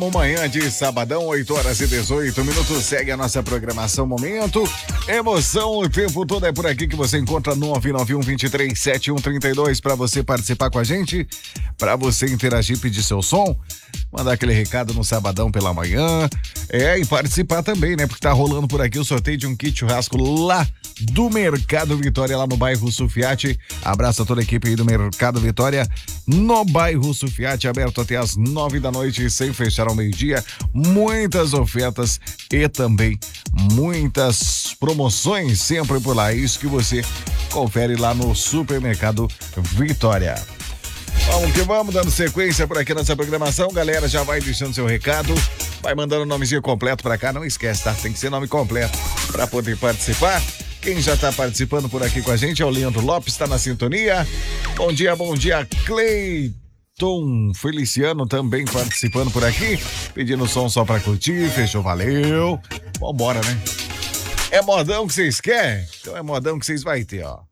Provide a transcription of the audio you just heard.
Manhã de sabadão, 8h18. Segue a nossa programação Momento. Emoção o tempo todo é por aqui que você encontra 991-23-7132 para você participar com a gente, para você interagir, pedir seu som, mandar aquele recado no sabadão pela manhã. E participar também, né? Porque tá rolando por aqui o sorteio de um kit churrasco lá do Mercado Vitória, lá no bairro Sufiati. Abraço a toda a equipe aí do Mercado Vitória, no bairro Sufiati, aberto até as 9 da noite, sem fechar ao meio-dia. Muitas ofertas e também muitas promoções sempre por lá. Isso que você confere lá no Supermercado Vitória. Vamos que vamos, dando sequência por aqui nessa programação. Galera, já vai deixando seu recado, vai mandando o nomezinho completo pra cá. Não esquece, tá? Tem que ser nome completo pra poder participar. Quem já tá participando por aqui com a gente é o Leandro Lopes, tá na sintonia. Bom dia, Cleiton Feliciano também participando por aqui, pedindo som só pra curtir. Fechou, valeu. Vambora, né? É modão que vocês querem? Então é modão que vocês vai ter, ó.